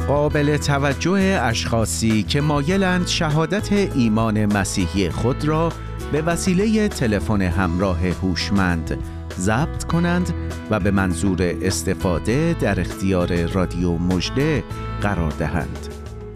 قابل توجه اشخاصی که مایلند شهادت ایمان مسیحی خود را به وسیله تلفن همراه هوشمند ضبط کنند و به منظور استفاده در اختیار رادیو مژده قرار دهند.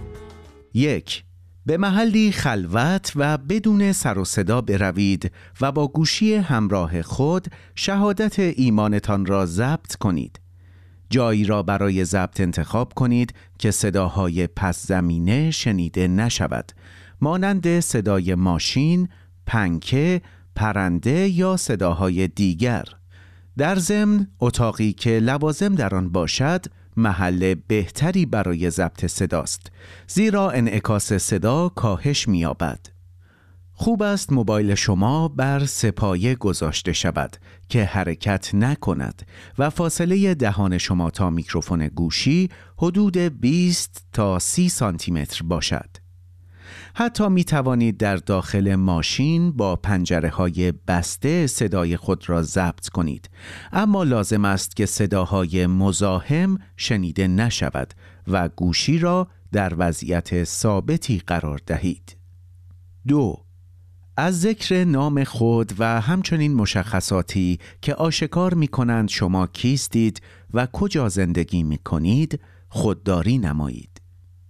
1. به محلی خلوت و بدون سر و صدا بروید و با گوشی همراه خود شهادت ایمانتان را ضبط کنید. جایی را برای ضبط انتخاب کنید که صداهای پس زمینه شنیده نشود، مانند صدای ماشین، پنکه، پرنده یا صداهای دیگر. در ضمن اتاقی که لوازم در آن باشد محل بهتری برای ضبط صداست، زیرا انعکاس صدا کاهش می‌یابد. خوب است موبایل شما بر سه‌پایه گذاشته شود که حرکت نکند و فاصله دهان شما تا میکروفون گوشی حدود 20 تا 30 سانتی متر باشد. حتی می توانید در داخل ماشین با پنجره‌های بسته صدای خود را ضبط کنید، اما لازم است که صداهای مزاحم شنیده نشود و گوشی را در وضعیت ثابتی قرار دهید. 2. از ذکر نام خود و همچنین مشخصاتی که آشکار می کنند شما کیستید و کجا زندگی می کنید خودداری نمایید.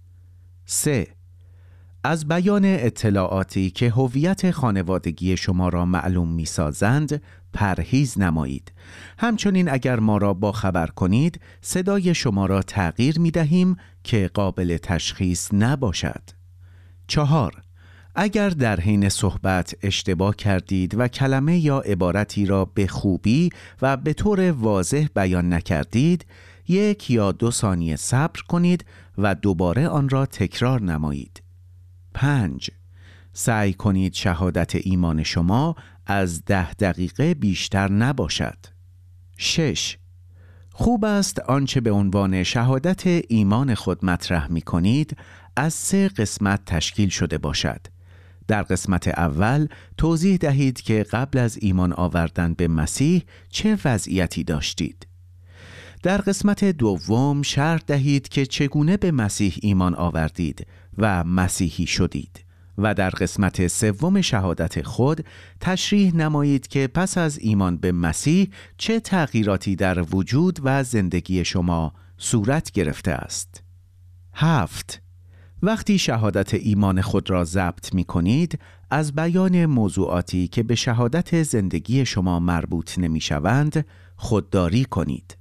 3. از بیان اطلاعاتی که هویت خانوادگی شما را معلوم می سازند پرهیز نمایید. همچنین اگر ما را باخبر کنید صدای شما را تغییر می دهیم که قابل تشخیص نباشد. 4. اگر در حین صحبت اشتباه کردید و کلمه یا عبارتی را به خوبی و به طور واضح بیان نکردید، 1 یا 2 ثانیه صبر کنید و دوباره آن را تکرار نمایید. 5. سعی کنید شهادت ایمان شما از 10 دقیقه بیشتر نباشد. 6. خوب است آنچه به عنوان شهادت ایمان خود مطرح می کنید از 3 قسمت تشکیل شده باشد. در قسمت اول توضیح دهید که قبل از ایمان آوردن به مسیح چه وضعیتی داشتید. در قسمت دوم شرح دهید که چگونه به مسیح ایمان آوردید و مسیحی شدید. و در قسمت سوم شهادت خود تشریح نمایید که پس از ایمان به مسیح چه تغییراتی در وجود و زندگی شما صورت گرفته است. 7. وقتی شهادت ایمان خود را ضبط می کنید، از بیان موضوعاتی که به شهادت زندگی شما مربوط نمی شوند خودداری کنید.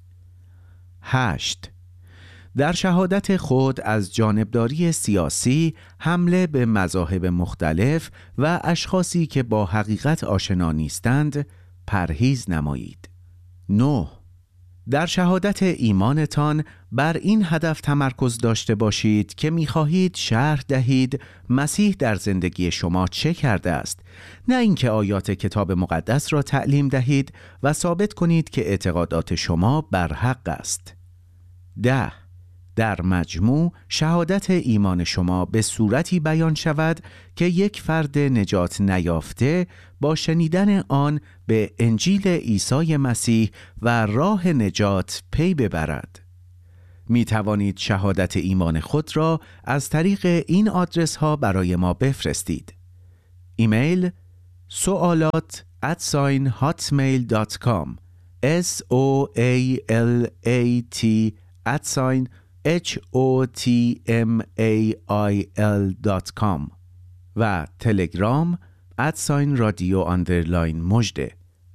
8. در شهادت خود از جانبداری سیاسی، حمله به مذاهب مختلف و اشخاصی که با حقیقت آشنا نیستند پرهیز نمایید. 9. در شهادت ایمانتان بر این هدف تمرکز داشته باشید که می‌خواهید شرح دهید مسیح در زندگی شما چه کرده است، نه اینکه آیات کتاب مقدس را تعلیم دهید و ثابت کنید که اعتقادات شما بر حق است. 10. در مجموع شهادت ایمان شما به صورتی بیان شود که یک فرد نجات نیافته با شنیدن آن به انجیل عیسی مسیح و راه نجات پی ببرد. می توانید شهادت ایمان خود را از طریق این آدرس ها برای ما بفرستید. ایمیل soalat@hotmail.com soalat@hotmail.com و تلگرام @radio_مژده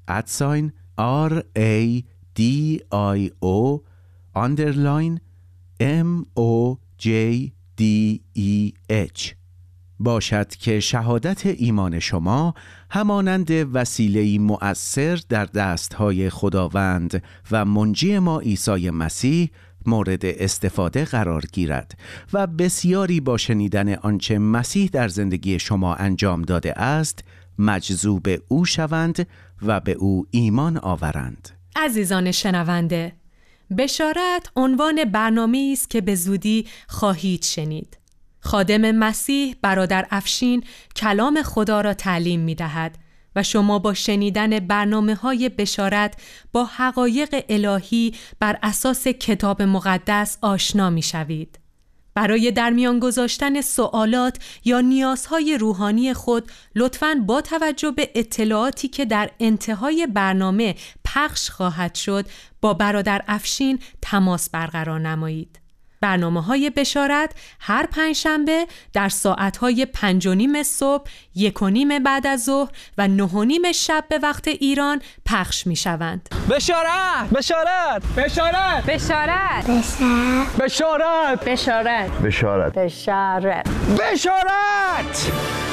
@radio_MOJDEH باشد که شهادت ایمان شما همانند وسیله‌ای مؤثر در دستهای خداوند و منجی ما عیسی مسیح مورد استفاده قرار گیرد و بسیاری با شنیدن آنچه مسیح در زندگی شما انجام داده است مجذوب او شوند و به او ایمان آورند. عزیزان شنونده، بشارت عنوان برنامه‌ای است که به زودی خواهید شنید. خادم مسیح برادر افشین کلام خدا را تعلیم می‌دهد و شما با شنیدن برنامه‌های بشارت با حقایق الهی بر اساس کتاب مقدس آشنا می‌شوید. برای در میان گذاشتن سوالات یا نیازهای روحانی خود لطفاً با توجه به اطلاعاتی که در انتهای برنامه پخش خواهد شد با برادر افشین تماس برقرار نمایید. برنامه‌های بشارت هر پنجشنبه در ساعت‌های 5:30 صبح، 1:30 بعد از ظهر و 9:30 شب به وقت ایران پخش می‌شوند. بشارت! بشارت! بشارت! بشارت! بشارت! بشارت! بشارت. بشارت! بشارت!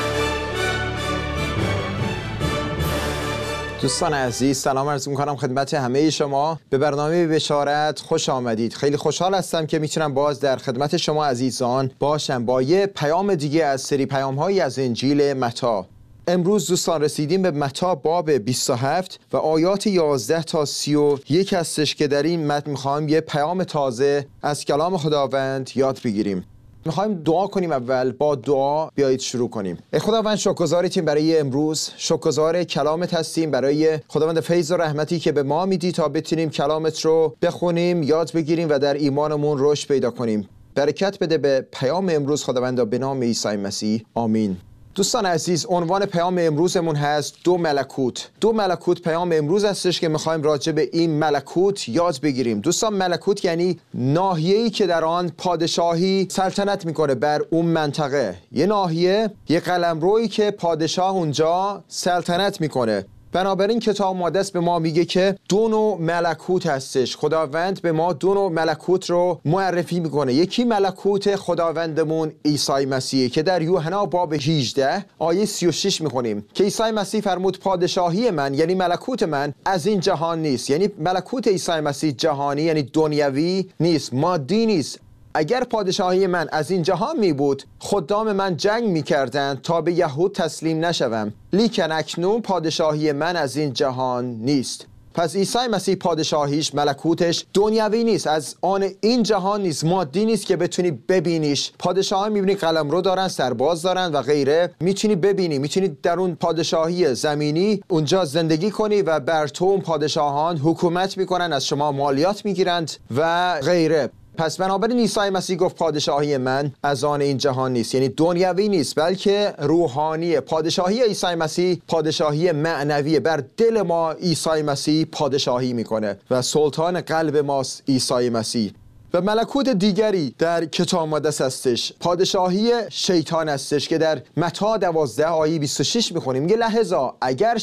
دوستان عزیز، سلام عرض می‌کنم خدمت همه شما. به برنامه بشارت خوش آمدید. خیلی خوشحال هستم که میتونم باز در خدمت شما عزیزان باشم با یه پیام دیگه از سری پیام‌هایی از انجیل متی. امروز دوستان رسیدیم به متی باب 27 و آیات 11 تا 31 هستش که در این متن می‌خوام یه پیام تازه از کلام خداوند یاد بگیریم. میخوایم دعا کنیم. اول با دعا بیایید شروع کنیم. ای خداوند، شکرگزاریم برای امروز، شکرگزار کلامت هستیم، برای خداوند فیض و رحمتی که به ما میدی تا بتونیم کلامت رو بخونیم، یاد بگیریم و در ایمانمون رشد پیدا کنیم. برکت بده به پیام امروز خداوند، به نام عیسی مسیح، آمین. دوستان عزیز، عنوان پیام امروزمون هست دو ملکوت. دو ملکوت پیام امروز هستش که میخوایم راجع به این ملکوت یاد بگیریم. دوستان، ملکوت یعنی ناحیه‌ای که در آن پادشاهی سلطنت میکنه بر اون منطقه. یه ناحیه، یه قلمرویی که پادشاه اونجا سلطنت میکنه. بنابراین کتاب مقدس به ما میگه که دو نوع ملکوت هستش. خداوند به ما دو نوع ملکوت رو معرفی میکنه. یکی ملکوت خداوندمون عیسی مسیح که در یوحنا باب 18 آیه 36 میخونیم که عیسی مسیح فرمود پادشاهی من، یعنی ملکوت من، از این جهان نیست. یعنی ملکوت عیسی مسیح جهانی، یعنی دنیوی نیست، مادی نیست. اگر پادشاهی من از این جهان می بود، خدام من جنگ می کردند تا به یهود تسلیم نشوم، لیکن اکنون پادشاهی من از این جهان نیست. پس عیسی مسیح پادشاهیش، ملکوتش دنیوی نیست، از آن این جهان نیست، مادی نیست که بتونی ببینیش. پادشاهان میبینی قلمرو دارن، سرباز دارن و غیره، میتونی ببینی، میتونی در اون پادشاهی زمینی اونجا زندگی کنی و بر تو اون پادشاهان حکومت میکنن، از شما مالیات میگیرند و غیره. پس بنابراین عیسی مسیح گفت پادشاهی من از آن این جهان نیست، یعنی دنیوی نیست بلکه روحانیه. پادشاهی عیسی مسیح پادشاهی معنویه. بر دل ما عیسی مسیح پادشاهی میکنه و سلطان قلب ماست عیسی مسیح. و ملکوت دیگری در کتاب مقدس هستش، پادشاهی شیطان هستش که در متی 12 آیه 26 میخونیم. میگه لحظا اگر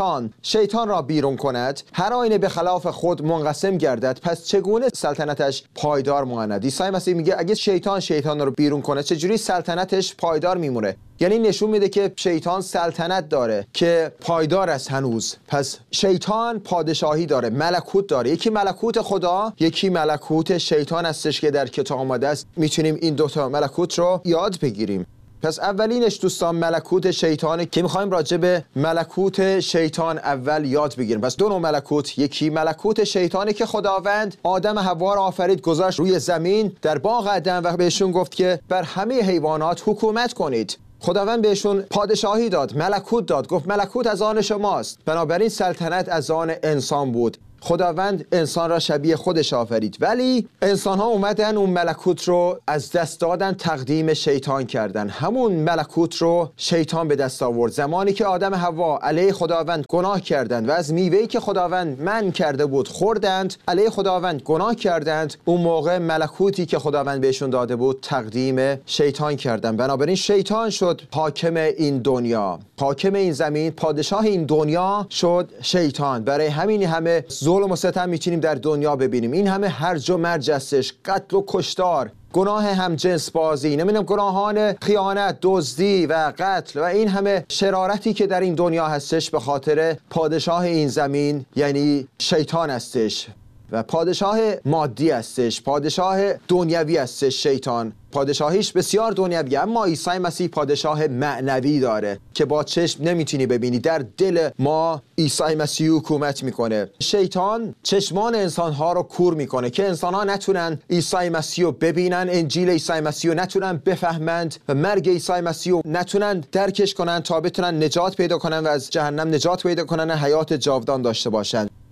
شیطان را بیرون کند، هر آینه به خلاف خود منقسم گردد، پس چگونه سلطنتش پایدار ماند؟ عیسی مسیح میگه اگه شیطان رو بیرون کنه، چجوری سلطنتش پایدار میمونه؟ یعنی نشون میده که شیطان سلطنت داره که پایدار است هنوز. پس شیطان پادشاهی داره، ملکوت داره. یکی ملکوت خدا، یکی ملکوت شیطان هستش که در کتاب آمده است. میتونیم این دوتا ملکوت رو یاد بگیریم. پس اولینش دوستان ملکوت شیطانه که میخوایم راجع به ملکوت شیطان اول یاد بگیریم. پس دو نوع ملکوت، یکی ملکوت شیطانه که خداوند آدم حوا را آفرید، گذاشت روی زمین در باغ عدن و بهشون گفت که بر همه حیوانات حکومت کنید. خداوند بهشون پادشاهی داد، ملکوت داد، گفت ملکوت از آن شماست. بنابراین سلطنت از آن انسان بود. خداوند انسان را شبیه خودش آفرید، ولی انسان ها اومدن اون ملکوت رو از دست دادن، تقدیم شیطان کردن. همون ملکوت رو شیطان به دست آورد زمانی که آدم حوا علیه خداوند گناه کردند و از میوه‌ای که خداوند منع کرده بود خوردند، علیه خداوند گناه کردند. اون موقع ملکوتی که خداوند بهشون داده بود تقدیم شیطان کردند. بنابراین شیطان شد حاکم این دنیا، حاکم این زمین، پادشاه این دنیا شد شیطان. برای همین همه ظلم و ستم میتونیم در دنیا ببینیم. این همه هرج و مرج هستش، قتل و کشتار، گناه همجنس بازی، گناهان خیانت، دزدی و قتل و این همه شرارتی که در این دنیا هستش به خاطر پادشاه این زمین یعنی شیطان هستش و پادشاه مادی هستش، پادشاه دنیوی هستش. شیطان پادشاهیش بسیار دنیویه، اما عیسی مسیح پادشاه معنوی داره که با چشم نمیتونی ببینی. در دل ما عیسی مسیح حکومت میکنه. شیطان چشمان انسانها رو کور میکنه که انسانها نتونن عیسی مسیح رو ببینن، انجیل عیسی مسیح رو نتونن بفهمند و مرگ عیسی مسیح رو نتونن درکش کنن تا بتونن نجات پیدا کنن و از جهنم نجات پیدا کنن و حیات جاودان داشته باشن.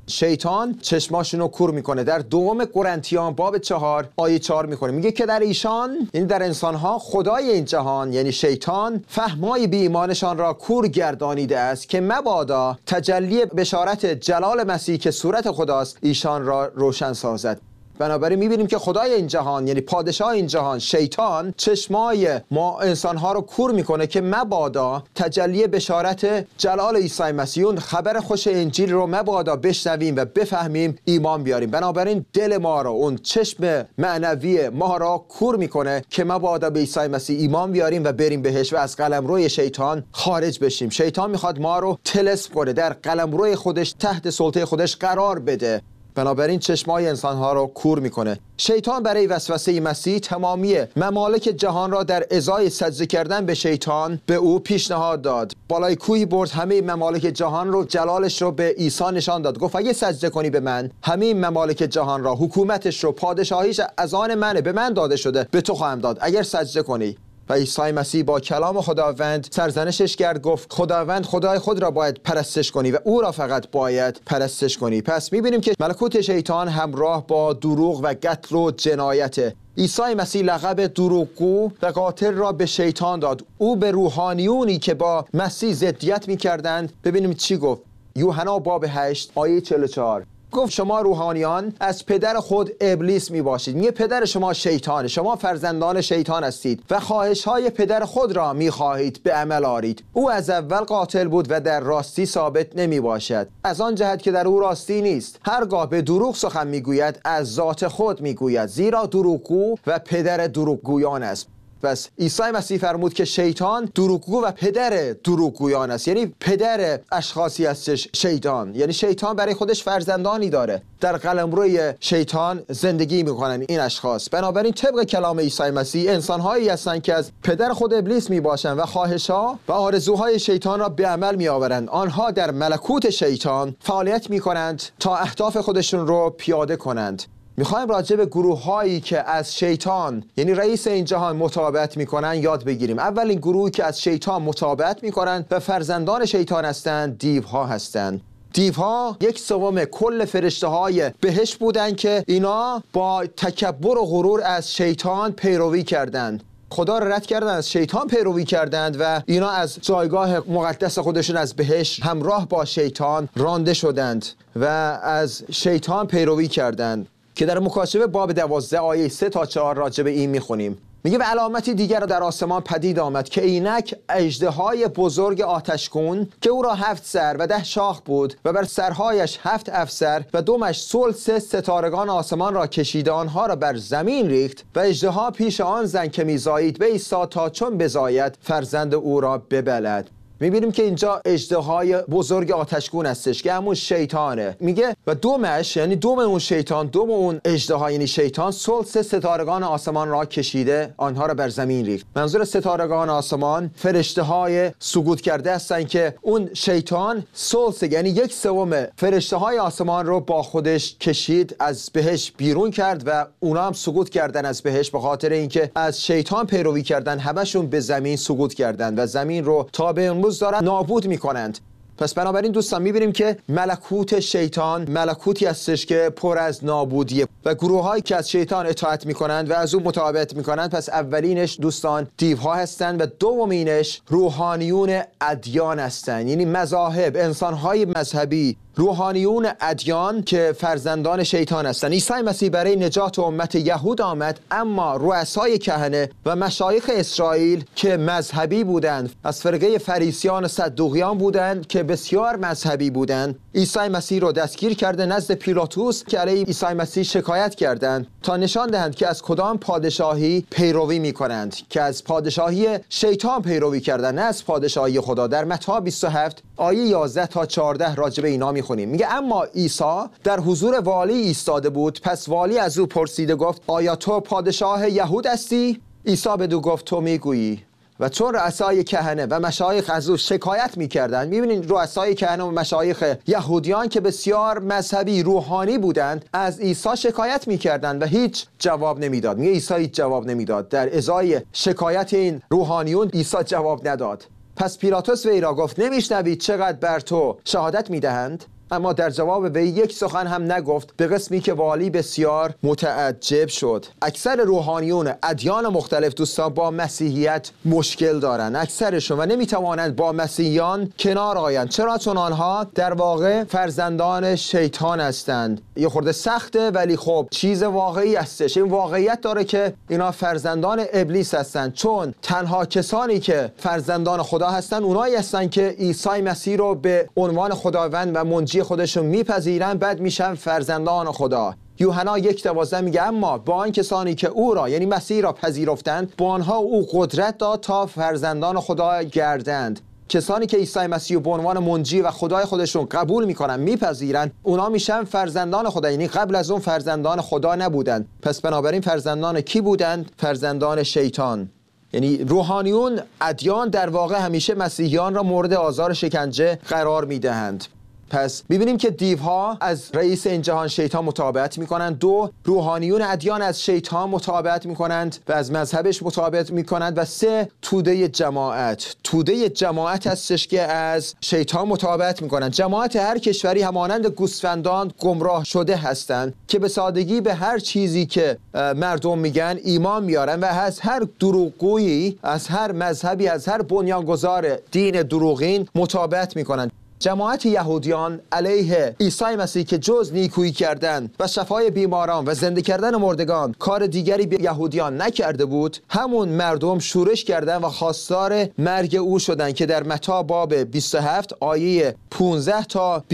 شیطان چشماشون رو کور میکنه. در دوم قرنتیان باب 4 آیه 4 میخونه، میگه که در ایشان، یعنی در انسانها، خدای این جهان یعنی شیطان فهمای بی ایمانشان را کور گردانیده است که مبادا تجلی بشارت جلال مسیح که صورت خداست ایشان را روشن سازد. بنابراین میبینیم که خدای این جهان یعنی پادشاه این جهان شیطان چشمای ما انسانها رو کور میکنه که مبادا تجلی بشارت جلال عیسی مسیح، اون خبر خوش انجیل رو مبادا بشنویم و بفهمیم، ایمان بیاریم. بنابراین دل ما رو، اون چشم معنوی ما را کور میکنه که مبادا به عیسی مسیح ایمان بیاریم و بریم بهش و از قلمروی شیطان خارج بشیم. شیطان میخواد ما رو طلسم کنه، در قلمروی خودش تحت سلطه خودش قرار بده. بنابراین چشمای انسانها رو کور میکنه. شیطان برای وسوسه مسیح تمامی ممالک جهان را در ازای سجده کردن به شیطان به او پیشنهاد داد. بالای کوهی برد، همه ممالک جهان رو، جلالش رو به عیسی نشان داد. گفت اگه سجده کنی به من، همه ممالک جهان را، حکومتش رو، پادشاهیش از آن منه، به من داده شده، به تو خواهم داد اگر سجده کنی. و عیسی مسیح با کلام خداوند سرزنشش کرد، گفت خداوند خدای خود را باید پرستش کنی و او را فقط باید پرستش کنی. پس میبینیم که ملکوت شیطان همراه با دروغ و قتل و جنایته. عیسی مسیح لقب دروغگو و قاتل را به شیطان داد. او به روحانیونی که با مسیح ضدیت میکردند، ببینیم چی گفت. یوحنا باب 8 آیه 44 گفت شما روحانیان از پدر خود ابلیس می باشید. میگه پدر شما شیطانه، شما فرزندان شیطان هستید و خواهش های پدر خود را می خواهید به عمل آرید. او از اول قاتل بود و در راستی ثابت نمی باشد، از آن جهت که در او راستی نیست. هرگاه به دروغ سخن می گوید از ذات خود می گوید، زیرا دروغگو و پدر دروغگویان است. پس عیسی مسیح فرمود که شیطان دروغگو و پدر دروغگویان است، یعنی پدر اشخاصی هستش شیطان. یعنی شیطان برای خودش فرزندانی داره، در قلمروی شیطان زندگی میکنن این اشخاص. بنابراین طبق کلام عیسی مسیح انسانهایی هستند که از پدر خود ابلیس میباشند و خواهشها و آرزوهای شیطان را به عمل میآورند. آنها در ملکوت شیطان فعالیت میکنند تا اهداف خودشون رو پیاده کنند. میخوایم راجع به گروه هایی که از شیطان یعنی رئیس این جهان مطابقت میکنن یاد بگیریم. اولین گروهی که از شیطان مطابقت میکنن و فرزندان شیطان هستند، دیوها هستند. دیوها 1/3 کل فرشته های بهشت بودند که اینا با تکبر و غرور از شیطان پیروی کردند. خدا را رد کردند، از شیطان پیروی کردند و اینا از جایگاه مقدس خودشون از بهشت همراه با شیطان رانده شدند و از شیطان پیروی کردند که در مکاشفه باب 12 آیه 3 تا 4 راجع به این میخونیم. میگه و علامتی دیگر در آسمان پدید آمد که اینک اژدهای بزرگ آتشگون که او را 7 سر و 10 شاخ بود و بر سرهایش 7 افسر و دمش ثلث ستارگان آسمان را کشیده، آنها را بر زمین ریخت و اژدها پیش آن زن که میزایید بایستاد تا چون بزاید فرزند او را ببلد. میبینیم که اینجا اژدهای بزرگ آتشگون هستش که همون شیطانه. میگه و دومش یعنی دوم اون شیطان، دوم اون اژدها یعنی شیطان، ثلث ستارگان آسمان را کشیده، آنها را بر زمین ریخت. منظور ستارگان آسمان فرشته های سقوط کرده هستن که اون شیطان ثلث یعنی 1/3 فرشته های آسمان رو با خودش کشید، از بهشت بیرون کرد و اونا هم سقوط کردن از بهشت به خاطر اینکه از شیطان پیروی کردن. همشون به زمین سقوط کردن و زمین رو تا به امروز دارن نابود میکنند. پس بنابراین دوستان میبینیم که ملکوت شیطان ملکوتی هستش که پر از نابودیه و گروه‌هایی که از شیطان اطاعت میکنند و از اون مطابقت میکنند. پس اولینش دوستان دیوها هستند و دومینش روحانیون ادیان هستند، یعنی مذاهب، انسان‌های مذهبی، روحانیون ادیان که فرزندان شیطان هستند. عیسی مسیح برای نجات امت یهود آمد، اما رؤسای کهنه و مشایخ اسرائیل که مذهبی بودند، از فرقه فریسیان و صدوقیان بودند که بسیار مذهبی بودند، عیسی مسیح رو دستگیر کرده نزد پیلاطوس که علیه عیسی مسیح شکایت کردند تا نشان دهند که از کدام پادشاهی پیروی می‌کنند، که از پادشاهی شیطان پیروی کردند، نه از پادشاهی خدا. در متی 27 آیه 11 تا 14 راجع به اینا می‌خونیم. میگه اما عیسی در حضور والی ایستاده بود، پس والی از او پرسیده گفت آیا تو پادشاه یهود هستی؟ عیسی بدو گفت تو میگویی. و چون رؤسای کهنه و مشایخ از او شکایت می‌کردند، می‌بینید رؤسای کهنه و مشایخ یهودیان که بسیار مذهبی روحانی بودند از عیسی شکایت می‌کردند و هیچ جواب نمیداد. میگه عیسی هیچ جواب نمیداد. در ازای شکایت این روحانیون عیسی جواب نداد. پس پیلاطوس وی را گفت نمیشنوید چقدر بر تو شهادت میدهند؟ اما در جواب وی یک سخن هم نگفت، به قسمی که والی بسیار متعجب شد. اکثر روحانیون ادیان مختلف دوستان با مسیحیت مشکل دارن، اکثرشون، و نمیتوانند با مسیحیان کنار آیند. چرا؟ چون آنها در واقع فرزندان شیطان هستند. یه خورده سخته ولی خب چیز واقعی هستش. این واقعیت داره که اینا فرزندان ابلیس هستند، چون تنها کسانی که فرزندان خدا هستند اونایی هستند که عیسی مسیح رو به عنوان خداوند و منجی خودشون میپذیرن، بعد میشن فرزندان خدا. یوحنا 1:12 میگه اما با آن کسانی که او را یعنی مسیح را پذیرفتند با آنها او قدرت داد تا فرزندان خدا گردند. کسانی که عیسی مسیح به عنوان منجی و خدای خودشون قبول میکنن، میپذیرن، اونا میشن فرزندان خدا. یعنی قبل از اون فرزندان خدا نبودن. پس بنابراین فرزندان کی بودند؟ فرزندان شیطان. یعنی روحانیون ادیان در واقع همیشه مسیحیان را مورد آزار و شکنجه قرار میدهند. پس میبینیم که دیوها از رئیس این جهان شیطان مطابقت میکنند، 2 روحانیون ادیان از شیطان مطابقت میکنند و از مذهبش مطابقت میکنند، و 3 توده جماعت هستش که از شیطان مطابقت میکنند. جماعت هر کشوری همانند گوسفندان گمراه شده هستند که به سادگی به هر چیزی که مردم میگن ایمان میارن و از هر دروغگویی، از هر مذهبی، از هر بنیانگذار دین دروغین مطابقت میکنند. جماعت یهودیان علیه عیسی مسیح که جز نیکویی کردن و شفای بیماران و زنده کردن مردگان کار دیگری به یهودیان نکرده بود، همون مردم شورش کردن و خواستار مرگ او شدن که در متی باب 27 آیه 15 تا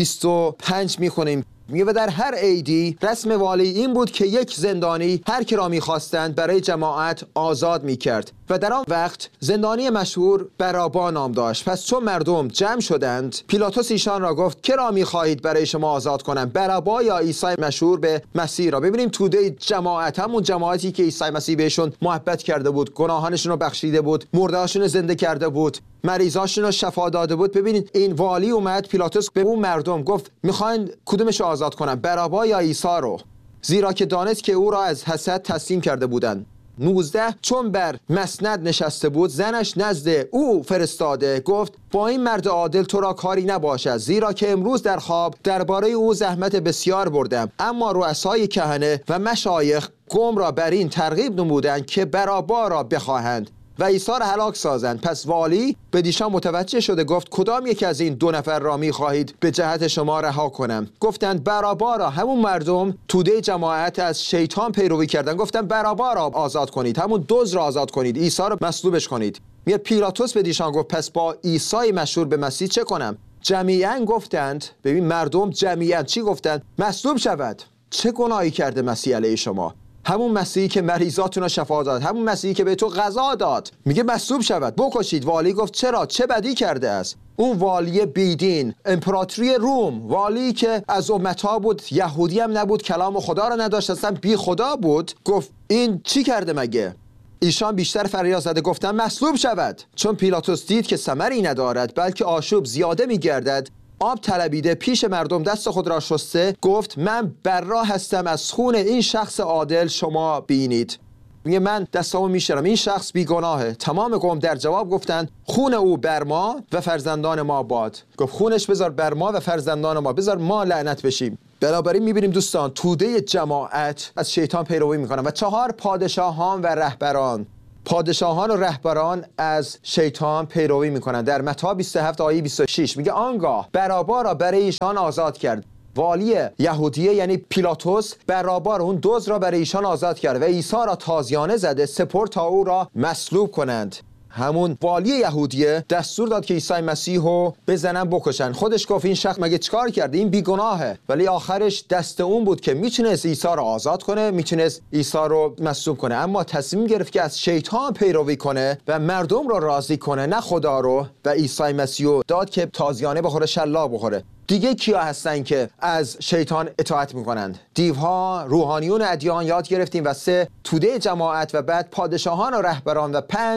25 میخونیم. و در هر عیدی رسم والی این بود که یک زندانی هر کی را می‌خواستند برای جماعت آزاد می‌کرد و در آن وقت زندانی مشهور بارابا نام داشت. پس چون مردم جمع شدند، پیلاطس ایشان را گفت که را می‌خواهید برای شما آزاد کنم، بارابا یا عیسی مشهور به مسیح را؟ ببینیم توده جماعت، همون جماعتی که عیسی مسیح بهشون محبت کرده بود، گناهانشون رو بخشیده بود، مردهاشون رو زنده کرده بود، مریضاشون رو شفا داده بود. ببینید این والی اومد، پیلاطس به اون مردم گفت میخواین کدومش رو آزاد کنن، بارابا یا عیسی رو؟ زیرا که دانست که او را از حسد تسلیم کرده بودند. 19 چون بر مسند نشسته بود، زنش نزد او فرستاده گفت با این مرد عادل تو را کاری نباشد، زیرا که امروز در خواب درباره او زحمت بسیار بردم. اما رؤسای کهنه و مشایخ قوم را بر این ترغیب نمودند که بارابا را بخواهند و عیسی را هلاک سازند. پس والی به دیشان متوجه شده گفت کدام یک از این 2 نفر را می خواهید به جهت شما رها کنم؟ گفتند بارابا را. همون مردم توده جماعت از شیطان پیروی کردند، گفتند بارابا را آزاد کنید، همون دزد را آزاد کنید، عیسی را مصلوبش کنید. پیلاطس به دیشان گفت پس با عیسی مشهور به مسیح چه کنم؟ جمیعاً گفتند، ببین مردم جمیعاً چی گفتند؟ مصلوب شود. چه گناهی کرده مسیح علیه شما؟ همون مسیحی که مریضاتون رو شفا داد، همون مسیحی که به تو غذا داد، میگه مصلوب شود، بکشید. والی گفت چرا؟ چه بدی کرده است؟ اون والی بیدین، امپراتوری روم، والی که از امتها بود، یهودی هم نبود، کلام خدا رو نداشت، اصلا بی خدا بود، گفت این چی کرده مگه؟ ایشان بیشتر فریاد زده گفتن مصلوب شود. چون پیلاطس دید که ثمری ندارد بلکه آشوب زیاده میگردد، آب طلبیده پیش مردم دست خود را شسته گفت من بر راه هستم از خون این شخص عادل شما بینید. میگه من دستامو میشرم، این شخص بیگناهه. تمام قوم در جواب گفتند خون او بر ما و فرزندان ما باد. گفت خونش بذار بر ما و فرزندان ما، بذار ما لعنت بشیم. بنابراین میبینیم دوستان توده جماعت از شیطان پیروی میکنن و 4 پادشاهان و رهبران، پادشاهان و رهبران از شیطان پیروی میکنند. در متی 27 آیه 26 میگه آنگاه بارابا را برای ایشان آزاد کرد. والی یهودیه یعنی پیلاطس بارابا را، اون دزد را برای ایشان آزاد کرد و عیسی را تازیانه زده سپرد تا او را مصلوب کنند. همون والی یهودیه دستور داد که عیسی مسیح رو بزنن بکشن. خودش گفت این شخص مگه چیکار کرده؟ این بیگناهه. ولی آخرش دست اون بود که میتونست عیسی رو آزاد کنه، میتونست عیسی رو مصلوب کنه، اما تصمیم گرفت که از شیطان پیروی کنه و مردم رو راضی کنه، نه خدا رو، و عیسی مسیح رو داد که تازیانه بخوره، شلاق بخوره. دیگه کیا هستن که از شیطان اطاعت میکنند؟ دیوها، روحانیون ادیان یاد گرفتیم، و 3 توده جماعت، و بعد پادشاهان و رهبران، و 5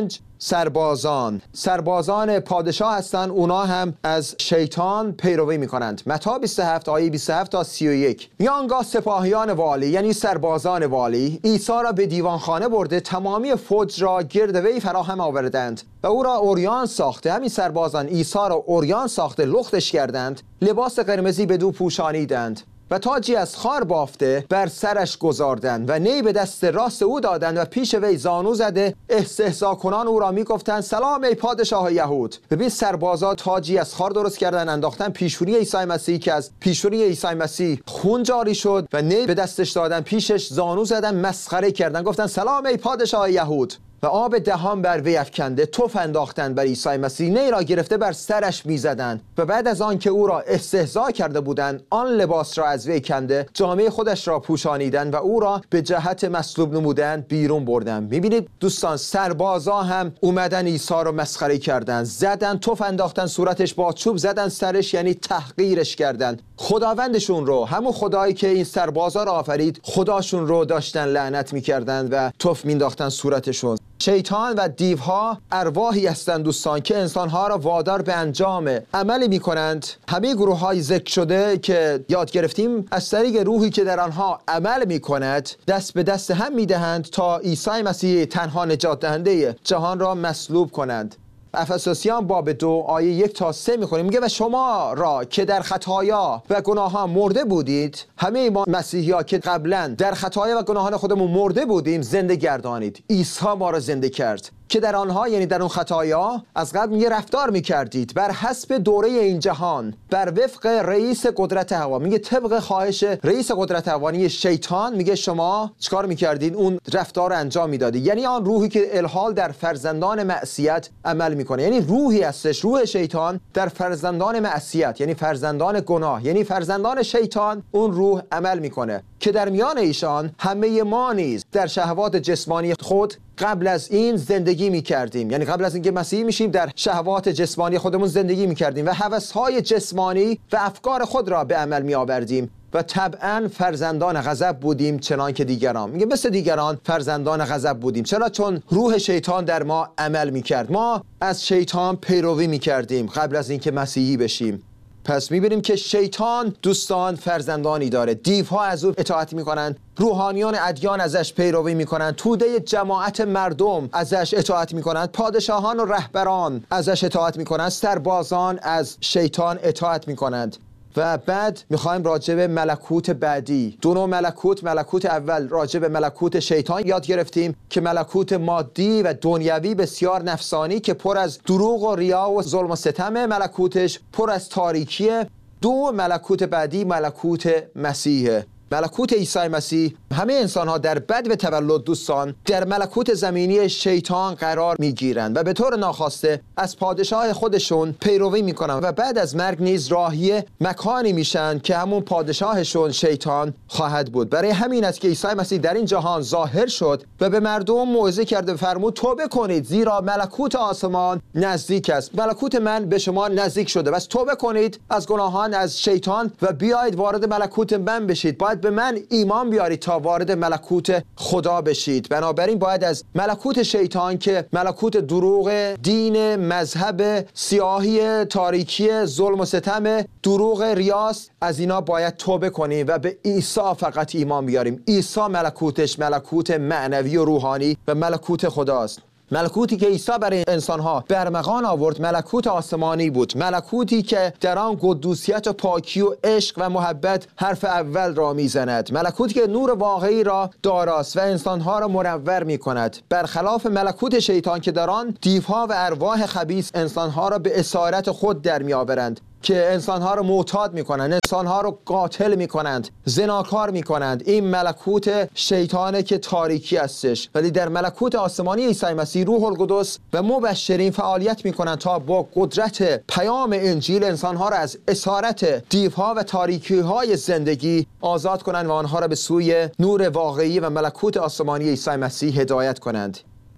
سربازان پادشاه هستند، اونا هم از شیطان پیروی میکنند. متی 27 آیه 27 تا 31 آنگاه سپاهیان والی یعنی سربازان والی عیسی را به دیوانخانه برده تمامی فوج را گرد وی فراهم آوردند و او را عریان ساخته. همین سربازان عیسی را عریان ساخته لختش کردند، لباس قرمزی بدو پوشانیدند و تاجی از خار بافته بر سرش گذاردند و نی به دست راست او دادند و پیش وی زانو زده استهزا کنان او را میگفتند سلام ای پادشاه یهود. ببین سربازا تاجی از خار درست کردن، انداختن پیشونی عیسی مسیح که از پیشونی عیسی مسیح خون جاری شد و نی به دستش دادن، پیشش زانو زدن، مسخره کردن، گفتن سلام ای پادشاه یهود و آب دهان بر وی افکنده تف انداختند بر عیسی مسیح، نی را گرفته بر سرش میزدند و بعد از آن که او را استهزا کرده بودند آن لباس را از وی کنده جامه خودش را پوشانیدند و او را به جهت مصلوب نمودند بیرون بردند. میبینید دوستان، سربازا هم اومدن عیسی را مسخره کردند، زدن، تف انداختن صورتش، با چوب زدن سرش، یعنی تحقیرش کردند. خداوندشون رو، همون خدایی که این سربازا را آفرید، خداشون رو داشتن لعنت میکردند و تف مینداختن صورتشون. شیطان و دیوها ارواحی هستند دوستان که انسانها را وادار به انجام عملی میکنند. همه گروه های ذکر شده که یاد گرفتیم از طریق روحی که در آنها عمل میکند دست به دست هم میدهند تا عیسی مسیح تنها نجات دهنده جهان را مصلوب کنند. افسوسیان باب 2 آیه 1 تا 3 میخونیم، میگه و شما را که در خطایا و گناهان مرده بودید، همه ما مسیحی ها که قبلا در خطایا و گناهان خودمون مرده بودیم زنده گردانید. عیسی ما را زنده کرد که در آنها، یعنی در اون خطایا، از قبل میگه رفتار میکردید بر حسب دوره این جهان، بر وفق رئیس قدرت هوا. میگه طبق خواهش رئیس قدرت هوایی شیطان، میگه شما چیکار میکردید؟ اون رفتار رو انجام میدادید. یعنی آن روحی که الحال در فرزندان معصیت عمل میکنه، یعنی روحی هستش، روح شیطان در فرزندان معصیت، یعنی فرزندان گناه، یعنی فرزندان شیطان، اون روح عمل میکنه که در میان ایشان همه ما نیز در شهوات جسمانی خود قبل از این زندگی می‌کردیم. یعنی قبل از اینکه مسیحی میشیم در شهوات جسمانی خودمون زندگی می‌کردیم و هوس‌های جسمانی و افکار خود را به عمل می‌آوردیم و طبعاً فرزندان غضب بودیم چنان که دیگران. میگه مثل دیگران فرزندان غضب بودیم. چرا؟ چون روح شیطان در ما عمل می‌کرد. ما از شیطان پیروی می‌کردیم قبل از اینکه مسیحی بشیم. پس می‌بینیم که شیطان دوستان فرزندانی داره. دیوها از او اطاعت می‌کنند، روحانیان ادیان ازش پیروی می‌کنند، توده جماعت مردم ازش اطاعت می‌کنند، پادشاهان و رهبران ازش اطاعت می‌کنند، سربازان از شیطان اطاعت می‌کنند. و بعد میخوایم راجع به ملکوت بعدی، دو نوع ملکوت اول راجع به ملکوت شیطان یاد گرفتیم که ملکوت مادی و دنیوی بسیار نفسانی که پر از دروغ و ریا و ظلم و ستم، ملکوتش پر از تاریکیه. دو ملکوت بعدی ملکوت مسیحه، ملکوت عیسی مسیح. همه انسان ها در بدو تولد دوستان در ملکوت زمینی شیطان قرار می گیرند و به طور ناخواسته از پادشاه خودشون پیروی می کنند و بعد از مرگ نیز راهی مکانی میشن که همون پادشاهشون شیطان خواهد بود. برای همین است که عیسی مسیح در این جهان ظاهر شد و به مردم موعظه کرد و فرمود توبه کنید زیرا ملکوت آسمان نزدیک است. ملکوت من به شما نزدیک شده، بس توبه کنید از گناهان، از شیطان و بیایید وارد ملکوت من بشید. باید به من ایمان بیارید تا وارد ملکوت خدا بشید. بنابراین باید از ملکوت شیطان که ملکوت دروغ، دین، مذهب، سیاهی، تاریکی، ظلم و ستم، دروغ، ریاست، از اینا باید توبه کنیم و به عیسی فقط ایمان بیاریم. عیسی ملکوتش ملکوت معنوی و روحانی و ملکوت خداست. ملکوتی که عیسی برای انسانها برمغان آورد ملکوت آسمانی بود، ملکوتی که در آن قدوسیت و پاکی و عشق و محبت حرف اول را میزند، ملکوتی که نور واقعی را داراست و انسانها را منور میکند، برخلاف ملکوت شیطان که در آن دیوها و ارواح خبیث انسانها را به اسارت خود در میآورند، که انسانها رو معتاد میکنند، انسانها رو قاتل میکنند، زناکار میکنند. این ملکوت شیطانه که تاریکی هستش. ولی در ملکوت آسمانی عیسی مسیح روح القدس و مبشرین فعالیت میکنند تا با قدرت پیام انجیل انسانها رو از اسارت دیوها و تاریکی‌های زندگی آزاد کنند و آنها را به سوی نور واقعی و ملکوت آسمانی عیسی مسیح هدایت کنند.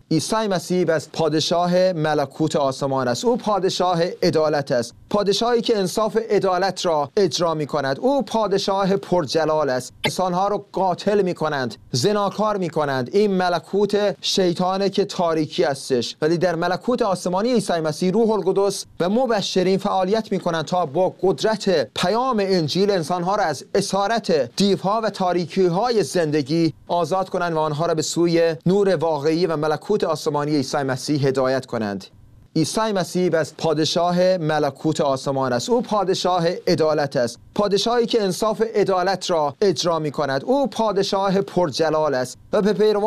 عیسی مسیح از پادشاه ملکوت آسمان است. او پادشاه عدالت است، پادشاهی که انصاف عدالت را اجرا می کند. او پادشاه پرجلال است. انسانها را قاتل می کنند، زناکار می کنند. این ملکوت شیطانه که تاریکی هستش، ولی در ملکوت آسمانی عیسی مسیح روح القدس و مبشرین فعالیت می کنند تا با قدرت پیام انجیل انسانها را از اسارت دیوها و تاریکی‌های زندگی آزاد کنند و آنها را به سوی نور واقعی و ملکوت آسمانی عیسی مسیح هدایت کنند. عیسی مسیح از پادشاه ملکوت آسمان است. او پادشاه عدالت است، پادشاهی که انصاف عدالت را اجرا می کند. او پادشاه پرجلال است و به پیروان